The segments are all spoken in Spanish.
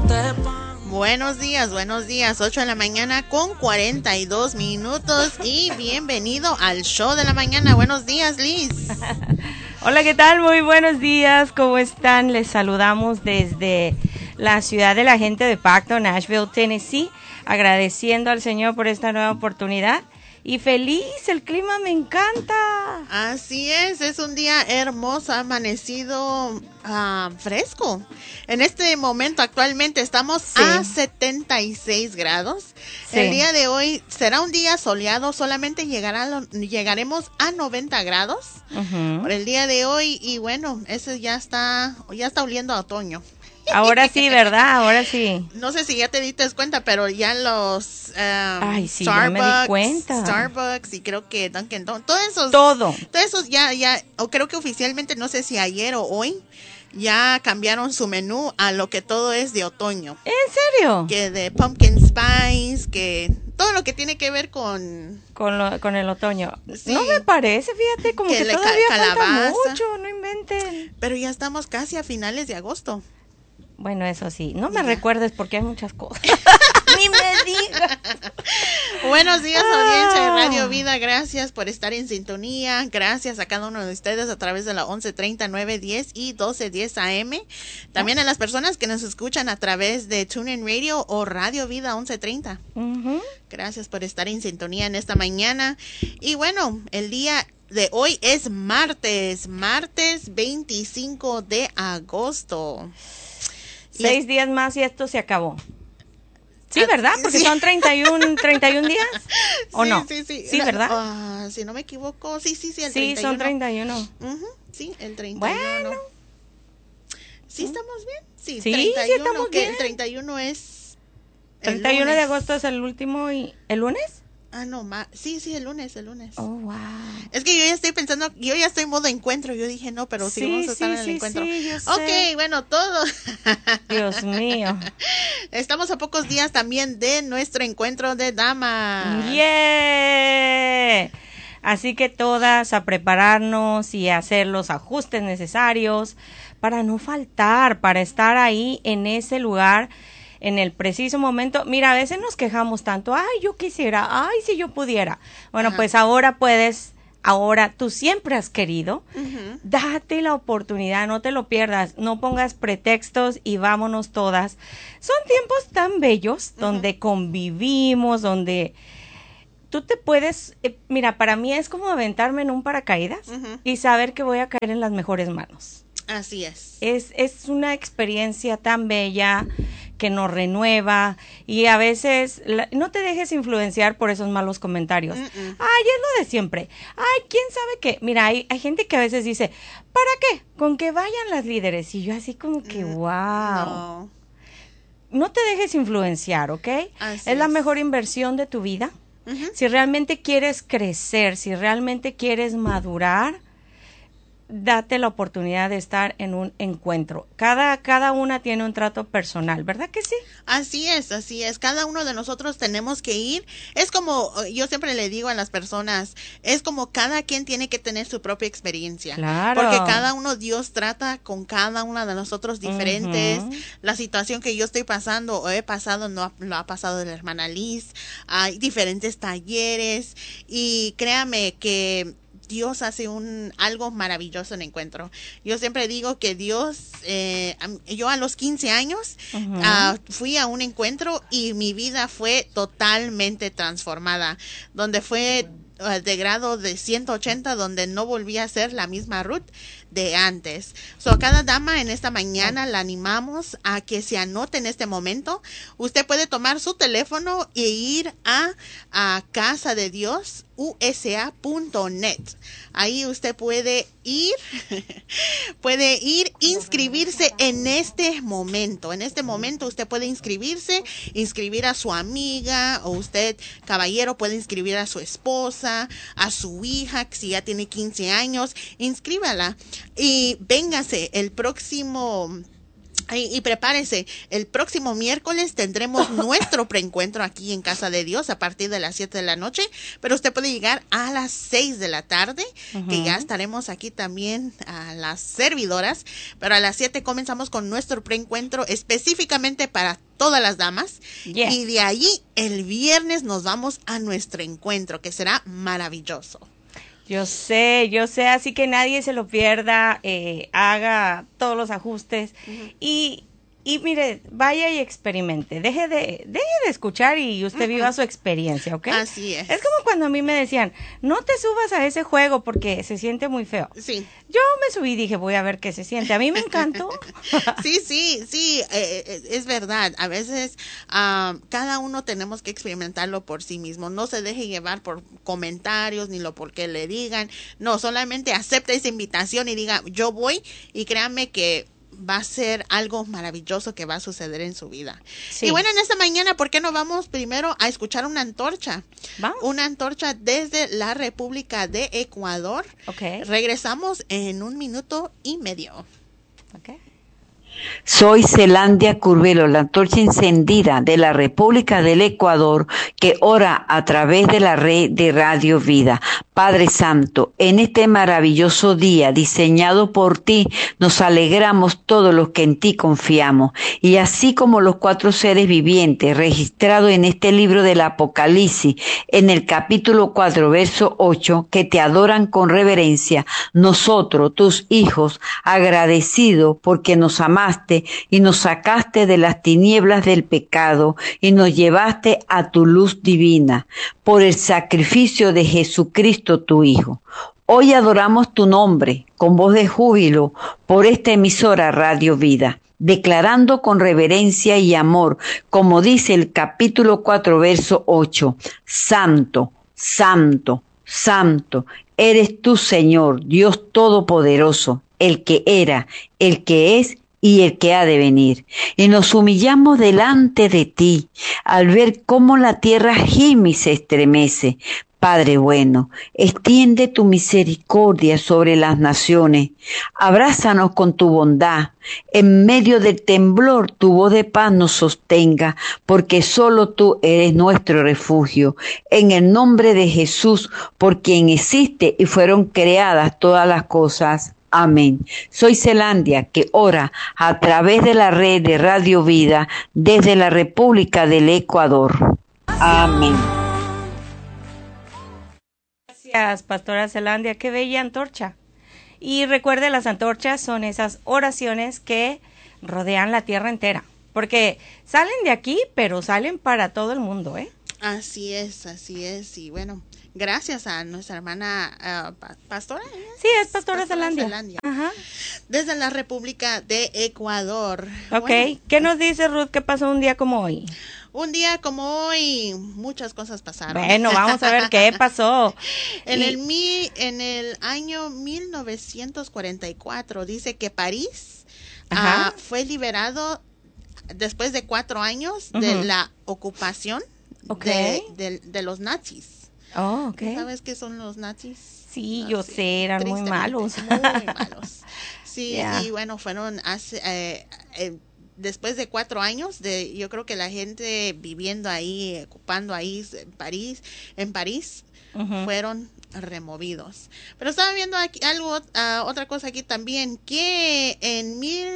Buenos días, 8 de la mañana con 42 minutos y bienvenido al show de la mañana. Buenos días, Liz. Hola, ¿qué tal? Muy buenos días, ¿cómo están? Les saludamos desde la ciudad de la gente de Pacto, Nashville, Tennessee, agradeciendo al Señor por esta nueva oportunidad. Y feliz, el clima me encanta. Así es un día hermoso, ha amanecido fresco. En este momento actualmente estamos a 76 grados. Sí. El día de hoy será un día soleado, solamente llegaremos a 90 grados por el día de hoy y bueno, ese ya está oliendo a otoño. Ahora sí, ¿verdad? Ahora sí. No sé si ya te diste cuenta, pero ya los Ay, sí, Starbucks, ya me di cuenta. Starbucks y creo que Dunkin' Donuts, todos esos ya, o creo que oficialmente, no sé si ayer o hoy, ya cambiaron su menú a lo que todo es de otoño. ¿En serio? Que de pumpkin spice, que todo lo que tiene que ver con el otoño. Sí. No me parece, fíjate, como que todavía falta mucho, no inventen. Pero ya estamos casi a finales de agosto. Bueno, eso sí, no me recuerdes porque hay muchas cosas. Ni me digas. Buenos días, audiencia de Radio Vida. Gracias por estar en sintonía. Gracias a cada uno de ustedes a través de la 1130, 910 y 1210 AM. También a las personas que nos escuchan a través de TuneIn Radio o Radio Vida 1130. Gracias por estar en sintonía en esta mañana. Y bueno, el día de hoy es martes 25 de agosto. 6 días más y esto se acabó. Sí, ¿verdad? Porque sí. Son 31 días. ¿O sí, no? Sí, sí, ¿verdad? Si no me equivoco, sí, el 31. Sí, son 31. Sí, el 31. Bueno. ¿Sí estamos bien? Sí, sí 31, sí estamos bien. El 31 es... 31 de agosto es el último y... ¿El lunes? No, sí, el lunes. Oh, wow. Es que yo ya estoy pensando, yo ya estoy en modo encuentro. Yo dije, no, pero sí vamos a estar en el encuentro. Sí, yo sé. Ok, bueno, todo. Dios mío. Estamos a pocos días también de nuestro encuentro de damas. ¡Yeah! Así que todas a prepararnos y a hacer los ajustes necesarios para no faltar, para estar ahí en ese lugar en el preciso momento. Mira, a veces nos quejamos tanto, ay, yo quisiera, ay, si yo pudiera. Bueno, pues ahora puedes, tú siempre has querido, date la oportunidad, no te lo pierdas, no pongas pretextos y vámonos todas. Son tiempos tan bellos donde convivimos, donde tú te puedes, mira, para mí es como aventarme en un paracaídas y saber que voy a caer en las mejores manos. Así es. Es una experiencia tan bella que nos renueva y a veces no te dejes influenciar por esos malos comentarios. Ay, es lo de siempre. Ay, ¿quién sabe qué? Mira, hay gente que a veces dice, ¿para qué? Con que vayan las líderes. Y yo así como que, wow. No te dejes influenciar, ¿ok? Es la mejor inversión de tu vida. Si realmente quieres crecer, si realmente quieres madurar, date la oportunidad de estar en un encuentro. Cada una tiene un trato personal, ¿verdad que sí? Así es. Cada uno de nosotros tenemos que ir. Es como, yo siempre le digo a las personas, es como cada quien tiene que tener su propia experiencia. Claro. Porque cada uno, Dios trata con cada una de nosotros diferentes. La situación que yo estoy pasando o he pasado no lo ha pasado la hermana Liz. Hay diferentes talleres y créame que Dios hace algo maravilloso en encuentro. Yo siempre digo que Dios, yo a los 15 años fui a un encuentro y mi vida fue totalmente transformada, donde fue de grado de 180, donde no volví a ser la misma Ruth de antes. Cada dama en esta mañana la animamos a que se anote en este momento. Usted puede tomar su teléfono e ir a Casa de Dios USA.net. Ahí usted puede ir, inscribirse en este momento. En este momento usted puede inscribir a su amiga, o usted, caballero, puede inscribir a su esposa, a su hija, si ya tiene 15 años, inscríbala y véngase el próximo Y prepárese, el próximo miércoles tendremos nuestro preencuentro aquí en Casa de Dios a partir de las 7 de la noche, pero usted puede llegar a las 6 de la tarde, que ya estaremos aquí también a las servidoras, pero a las 7 comenzamos con nuestro preencuentro específicamente para todas las damas, y de allí el viernes nos vamos a nuestro encuentro, que será maravilloso. Yo sé, así que nadie se lo pierda, haga todos los ajustes y mire, vaya y experimente, deje de escuchar y usted viva su experiencia, ¿ok? Así es. Es como cuando a mí me decían, no te subas a ese juego porque se siente muy feo. Sí. Yo me subí y dije, voy a ver qué se siente. A mí me encantó. Sí, es verdad. A veces cada uno tenemos que experimentarlo por sí mismo. No se deje llevar por comentarios ni lo porque le digan. No, solamente acepte esa invitación y diga, yo voy, y créanme que va a ser algo maravilloso que va a suceder en su vida. Sí. Y bueno, en esta mañana, ¿por qué no vamos primero a escuchar una antorcha? ¿Vamos? Una antorcha desde la República de Ecuador. Okay. Regresamos en 1 minuto y medio. Okay. Soy Zelandia Curvelo, la antorcha encendida de la República del Ecuador, que ora a través de la red de Radio Vida. Padre Santo, en este maravilloso día diseñado por ti, nos alegramos todos los que en ti confiamos. Y así como los 4 seres vivientes registrados en este libro del Apocalipsis, en el capítulo 4, verso 8, que te adoran con reverencia, nosotros, tus hijos, agradecidos porque nos amaste y nos sacaste de las tinieblas del pecado y nos llevaste a tu luz divina por el sacrificio de Jesucristo tu Hijo. Hoy adoramos tu nombre con voz de júbilo por esta emisora Radio Vida, declarando con reverencia y amor, como dice el capítulo 4, verso 8, Santo, Santo, Santo, eres tú, Señor, Dios Todopoderoso, el que era, el que es y el que ha de venir. Y nos humillamos delante de ti al ver cómo la tierra gime y se estremece. Padre bueno, extiende tu misericordia sobre las naciones. Abrázanos con tu bondad. En medio del temblor tu voz de paz nos sostenga, porque solo tú eres nuestro refugio. En el nombre de Jesús, por quien existe y fueron creadas todas las cosas. Amén. Soy Zelandia, que ora a través de la red de Radio Vida desde la República del Ecuador. Amén. Gracias, Pastora Zelandia. Qué bella antorcha. Y recuerde, las antorchas son esas oraciones que rodean la tierra entera, porque salen de aquí, pero salen para todo el mundo, ¿eh? Así es. Y bueno, gracias a nuestra hermana pastora. Sí, es Pastora Zelandia. Ajá. Desde la República de Ecuador. Ok, bueno, ¿qué nos dice Ruth que pasó un día como hoy? Un día como hoy, muchas cosas pasaron. Bueno, vamos a ver qué pasó. En el año 1944 dice que París fue liberado después de 4 años de la ocupación de los nazis. Oh, okay. ¿Sabes qué son los nazis? Sí, yo sé, eran muy malos. Muy malos. Sí, y bueno, fueron después de 4 años yo creo que la gente viviendo ahí, ocupando ahí en París, fueron removidos. Pero estaba viendo aquí otra cosa aquí también, que en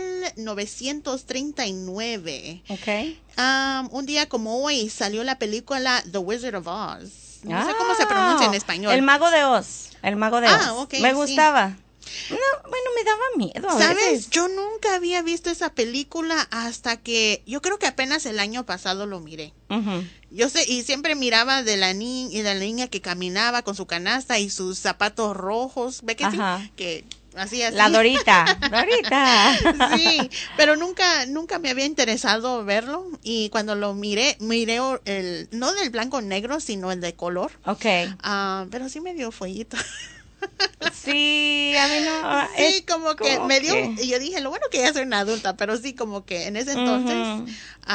1939, un día como hoy, salió la película The Wizard of Oz. No sé cómo se pronuncia en español. El Mago de Oz. Okay, me gustaba. No, bueno, me daba miedo. ¿Sabes? Yo nunca había visto esa película hasta que yo creo que apenas el año pasado lo miré. Yo sé, y siempre miraba de la niña que caminaba con su canasta y sus zapatos rojos. ¿Ve que sí? Que así. La Dorita. Sí, pero nunca me había interesado verlo, y cuando lo miré el no del blanco negro, sino el de color. Okay. Pero sí me dio fueguito. Sí, a mí no. Sí, como que me dio, y yo dije, lo bueno que ya soy una adulta, pero sí, como que en ese entonces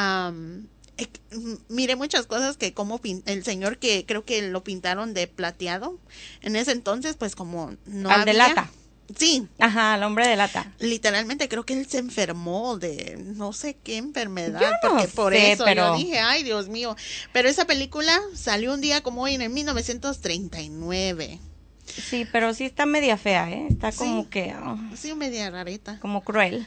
miré muchas cosas, que como el señor, que creo que lo pintaron de plateado, en ese entonces, pues como no al había. de lata. Sí. Ajá, el hombre de lata. Literalmente creo que él se enfermó de no sé qué enfermedad, Yo no porque por sé, eso pero... yo dije, ay Dios mío, pero esa película salió un día como hoy en el 1939. Sí, pero sí está media fea, ¿eh? Está como Sí. que... Sí, media rarita. como cruel.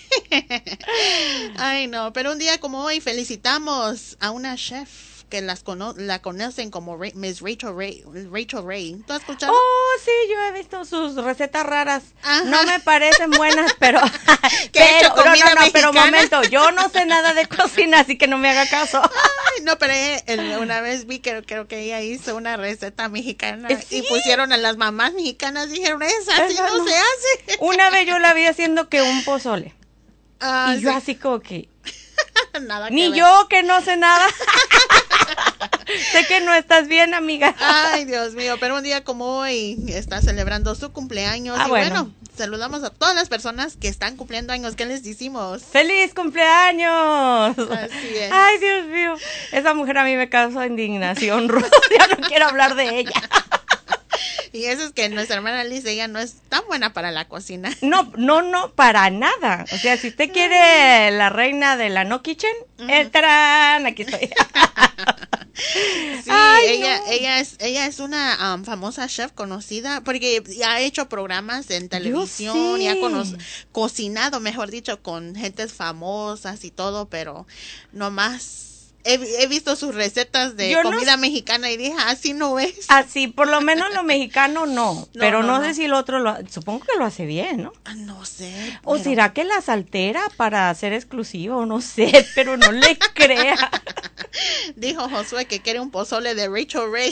Ay, no, pero un día como hoy felicitamos a una chef que la conocen como Miss Rachel Ray. Rachel Ray. ¿Tú has escuchado? Oh, sí, yo he visto sus recetas raras. Ajá. No me parecen buenas, pero... ¿Que ha hecho comida pero mexicana? momento, yo no sé nada de cocina, así que no me haga caso. Ay, no, pero una vez vi que creo que ella hizo una receta mexicana ¿Sí? y pusieron a las mamás mexicanas, dijeron, esa así no se hace. Una vez yo la vi haciendo que un pozole. Ah, Y yo sí. así como que... Nada que Ni ver. yo que no sé nada. Sé que no estás bien, amiga. Ay, Dios mío, pero un día como hoy está celebrando su cumpleaños. Y bueno, saludamos a todas las personas que están cumpliendo años. ¿Qué les decimos? ¡Feliz cumpleaños! Así es. Ay, Dios mío. Esa mujer a mí me causa indignación, Ruth. Ya no quiero hablar de ella. Y eso es que nuestra hermana Liz, ella no es tan buena para la cocina. No, para nada. O sea, si usted quiere la reina de la no kitchen, ¡tarán! Aquí estoy. Sí, Ay, ella es una famosa chef conocida porque ha hecho programas en televisión y ha cocinado, mejor dicho, con gentes famosas y todo, pero nomás he visto sus recetas de comida mexicana y dije, así no es. Así, por lo menos lo mexicano no, pero no sé si el otro supongo que lo hace bien, ¿no? No sé. ¿O pero... será que las altera para ser exclusivo? No sé, pero no le crea. Dijo Josué que quiere un pozole de Rachel Ray.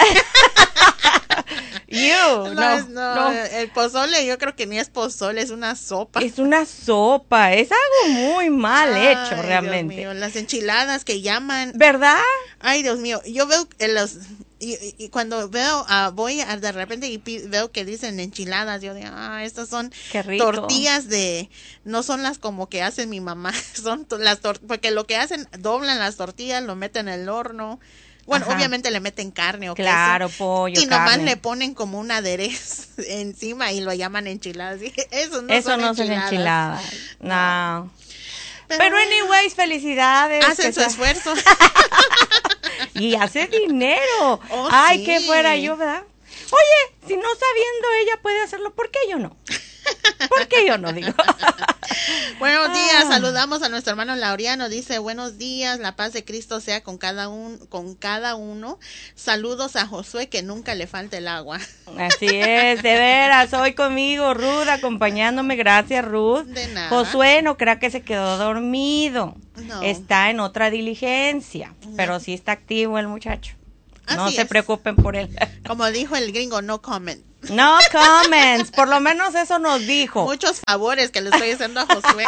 No, el pozole yo creo que ni es pozole, es una sopa. Es una sopa, es algo muy mal hecho realmente. Dios mío, las enchiladas que llaman. ¿Verdad? Ay, Dios mío, yo veo y cuando veo, voy de repente y veo que dicen enchiladas, yo digo, estas son tortillas no son las como que hacen mi mamá, son porque lo que hacen, doblan las tortillas, lo meten en el horno. Bueno, obviamente le meten carne o claro, queso. Pollo, y nomás le ponen como un aderezo encima y lo llaman enchiladas. Eso no son enchiladas. No. Pero anyways, felicidades. Hacen su esfuerzo. Y hace dinero. Oh, ay, sí. que fuera yo, ¿verdad? Oye, si no sabiendo ella puede hacerlo, ¿por qué yo no? ¿Por qué yo no digo? Buenos días, saludamos a nuestro hermano Laureano, dice, buenos días, la paz de Cristo sea con cada uno. Saludos a Josué, que nunca le falte el agua. Así es, de veras, hoy conmigo, Ruth, acompañándome, gracias, Ruth. De nada. Josué, no crea que se quedó dormido, no. Está en otra diligencia, pero sí está activo el muchacho. No Así se es. preocupen por él. Como dijo el gringo, no comment. No comments, por lo menos eso nos dijo. Muchos favores que le estoy haciendo a Josué.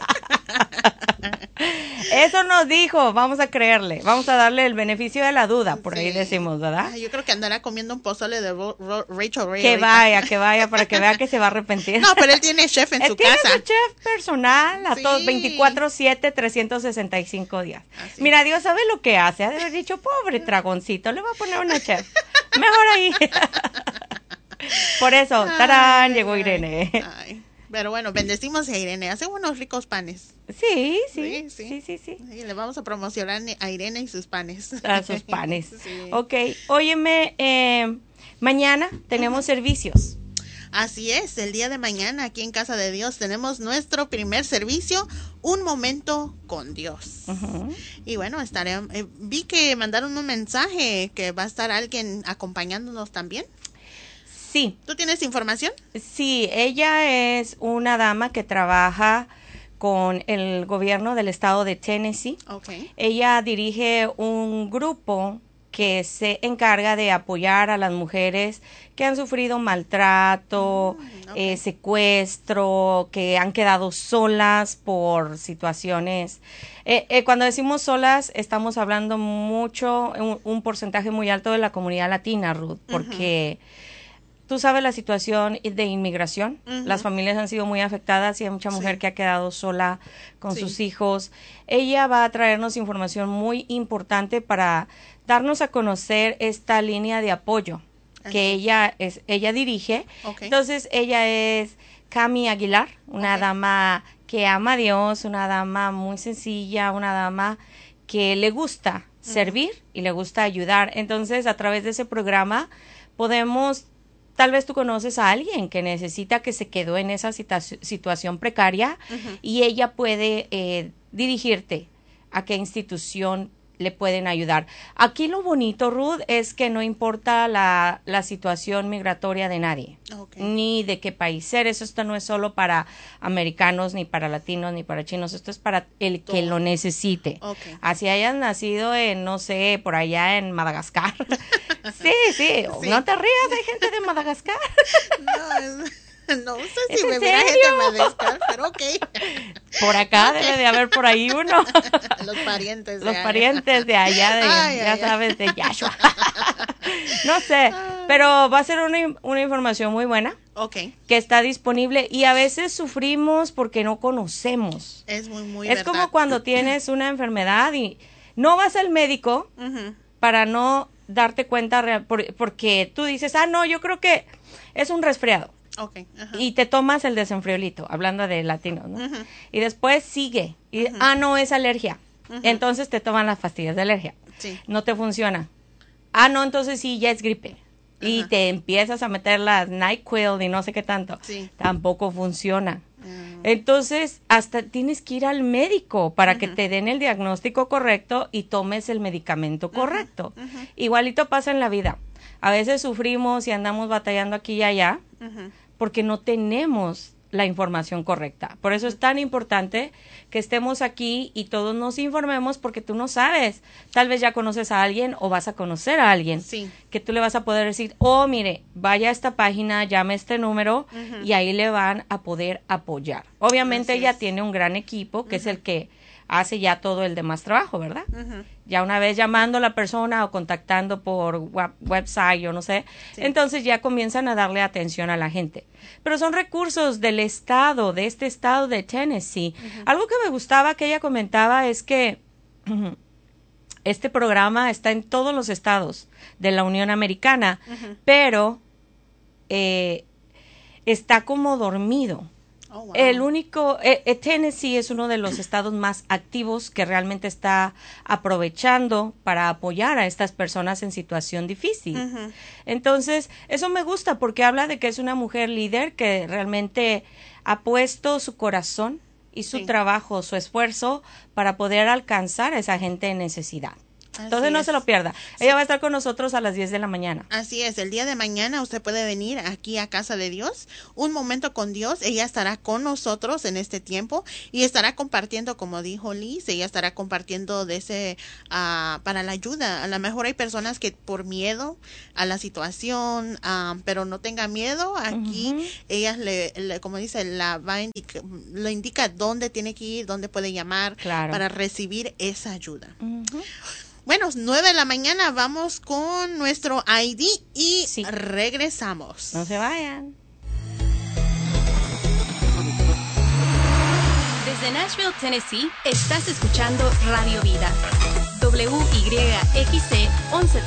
Eso nos dijo, vamos a creerle, vamos a darle el beneficio de la duda, por ahí decimos, ¿verdad? Yo creo que andará comiendo un pozole de Rachel Ray. Que vaya, para que vea que se va a arrepentir. No, pero él tiene chef en su casa. Tiene su chef personal a todos 24/7, 365 días. Así. Mira, Dios sabe lo que hace, ha de haber dicho, pobre dragoncito, le va a poner una chef. Mejor ahí. Por eso, ¡tarán! Llegó Irene. Ay. Pero bueno, bendecimos a Irene. Hace unos ricos panes. Sí. Y le vamos a promocionar a Irene y sus panes. A sus panes. Sí. Ok, óyeme, mañana tenemos servicios. Así es, el día de mañana aquí en Casa de Dios tenemos nuestro primer servicio, Un Momento con Dios. Y bueno, vi que mandaron un mensaje que va a estar alguien acompañándonos también. Sí. ¿Tú tienes información? Sí, ella es una dama que trabaja con el gobierno del estado de Tennessee. Okay. Ella dirige un grupo que se encarga de apoyar a las mujeres que han sufrido maltrato, secuestro, que han quedado solas por situaciones. Cuando decimos solas, estamos hablando mucho, un porcentaje muy alto de la comunidad latina, Ruth, porque tú sabes la situación de inmigración, las familias han sido muy afectadas y hay mucha mujer que ha quedado sola con sus hijos. Ella va a traernos información muy importante para darnos a conocer esta línea de apoyo que ella dirige. Entonces ella es Cami Aguilar, una dama que ama a Dios, una dama muy sencilla, una dama que le gusta servir y le gusta ayudar. Entonces, a través de ese programa podemos, tal vez tú conoces a alguien que necesita, que se quedó en esa situación precaria y ella puede dirigirte a qué institución le pueden ayudar. Aquí lo bonito, Ruth, es que no importa la situación migratoria de nadie, ni de qué país eres. Esto no es solo para americanos, ni para latinos, ni para chinos. Esto es para el que lo necesite. Así hayan nacido en, no sé, por allá en Madagascar. Sí. No te rías, hay gente de Madagascar. No sé si me viera gente de Madagascar, pero Por acá debe de haber por ahí uno. Los parientes de allá, ya sabes, de Yashua. No sé, pero va a ser una información muy buena. Que está disponible, y a veces sufrimos porque no conocemos. Es muy Es como cuando tienes una enfermedad y no vas al médico para no darte cuenta, porque tú dices, no, yo creo que es un resfriado. Y te tomas el desenfriolito, hablando de latinos, ¿no? Y después sigue. Y, no, es alergia. Entonces te toman las pastillas de alergia. No te funciona. No, entonces sí, ya es gripe. Y te empiezas a meter las NyQuil y no sé qué tanto. Tampoco funciona. Entonces, hasta tienes que ir al médico para que te den el diagnóstico correcto y tomes el medicamento correcto. Igualito pasa en la vida. A veces sufrimos y andamos batallando aquí y allá porque no tenemos la información correcta. Por eso es tan importante que estemos aquí y todos nos informemos, porque tú no sabes. Tal vez ya conoces a alguien o vas a conocer a alguien que tú le vas a poder decir, mire, vaya a esta página, llame a este número y ahí le van a poder apoyar. Obviamente ella tiene un gran equipo que es el que hace ya todo el demás trabajo, ¿verdad? Ya una vez llamando a la persona o contactando por website o no sé, entonces ya comienzan a darle atención a la gente. Pero son recursos del estado, de este estado de Tennessee. Algo que me gustaba que ella comentaba es que este programa está en todos los estados de la Unión Americana, pero está como dormido. El único, Tennessee es uno de los estados más activos que realmente está aprovechando para apoyar a estas personas en situación difícil. Entonces, eso me gusta porque habla de que es una mujer líder que realmente ha puesto su corazón y su trabajo, su esfuerzo para poder alcanzar a esa gente en necesidad. Entonces no se lo pierda. Ella va a estar con nosotros a las 10 de la mañana. Así es, el día de mañana usted puede venir aquí a Casa de Dios, un momento con Dios. Ella estará con nosotros en este tiempo y estará compartiendo, como dijo Liz, ella estará compartiendo de ese para la ayuda. A lo mejor hay personas que por miedo a la situación, pero no tenga miedo. Aquí ella como dice, le indica dónde tiene que ir, dónde puede llamar para recibir esa ayuda. Bueno, 9 de la mañana, vamos con nuestro ID y regresamos. No se vayan. Desde Nashville, Tennessee, estás escuchando Radio Vida. WYXC 11.